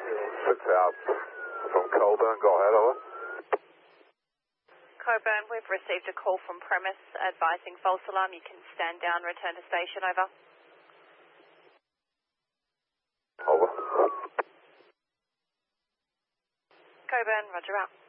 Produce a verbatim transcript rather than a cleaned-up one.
six out from Coburn, go ahead, over. Coburn, we've received a call from premise advising false alarm. You can stand down, return to station, over. Over. Coburn, roger out.